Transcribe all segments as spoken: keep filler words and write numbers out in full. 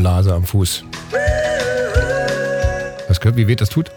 Blase am Fuß. Hast du gehört, wie weh das tut?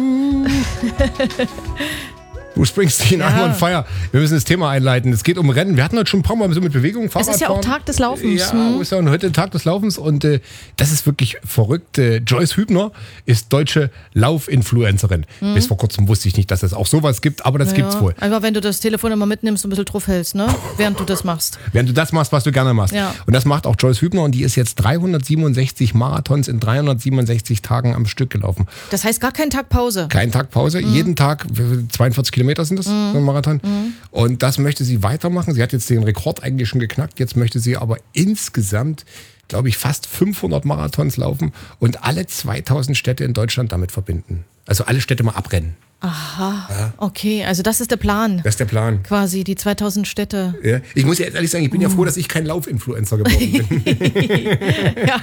Bruce Springsteen, ja. I'm on fire. Wir müssen das Thema einleiten. Es geht um Rennen. Wir hatten heute schon ein paar Mal so mit Bewegung, Fahrradfahren. Es ist ja auch Tag des Laufens. Ja, hm. ist ja heute Tag des Laufens und äh, das ist wirklich verrückt. Äh, Joyce Hübner ist deutsche Laufinfluencerin. Hm. Bis vor kurzem wusste ich nicht, dass es auch sowas gibt, aber das ja, gibt's wohl. Einfach wenn du das Telefon immer mitnimmst und ein bisschen drauf hältst, ne? Während du das machst. Während du das machst, was du gerne machst. Ja. Und das macht auch Joyce Hübner und die ist jetzt dreihundertsiebenundsechzig Marathons in dreihundertsiebenundsechzig Tagen am Stück gelaufen. Das heißt gar keinen Tag Pause? Kein Tag Pause. Mhm. Jeden Tag, zweiundvierzig Kilometer sind das. Mhm. Marathon. Mhm. Und das möchte sie weitermachen. Sie hat jetzt den Rekord eigentlich schon geknackt. Jetzt möchte sie aber insgesamt, glaube ich, fast fünfhundert Marathons laufen und alle zweitausend Städte in Deutschland damit verbinden. Also alle Städte mal abrennen. Aha, ja. Okay, also das ist der Plan. Das ist der Plan. Quasi, die zweitausend Städte. Ja. Ich muss ja ehrlich sagen, ich bin ja froh, dass ich kein Laufinfluencer geworden bin. Ja.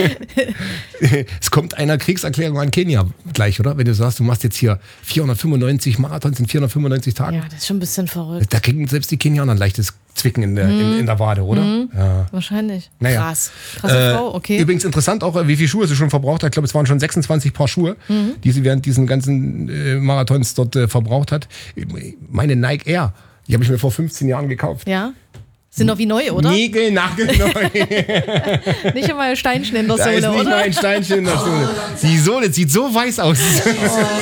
Es kommt einer Kriegserklärung an Kenia gleich, oder? Wenn du sagst, du machst jetzt hier vierhundertfünfundneunzig Marathons in vierhundertfünfundneunzig Tagen. Ja, das ist schon ein bisschen verrückt. Da kriegen selbst die Kenianer ein leichtes Zwicken in der, mhm. in, in der Wade, oder? Mhm. Ja. Wahrscheinlich. Naja. Krass. Krasse äh, Frau, okay. Übrigens interessant auch, wie viele Schuhe sie schon verbraucht hat. Ich glaube, es waren schon sechsundzwanzig Paar Schuhe, mhm. die sie während diesen ganzen äh, Marathons dort äh, verbraucht hat. Meine Nike Air, die habe ich mir vor fünfzehn Jahren gekauft. Ja. Sind noch wie neu, oder? Nägel, nagelneu. Nicht immer ein Steinchen in der Sohle, da ist nicht oder? mal ein Steinchen in der Sohle. Die Sohle sieht so weiß aus. Oh.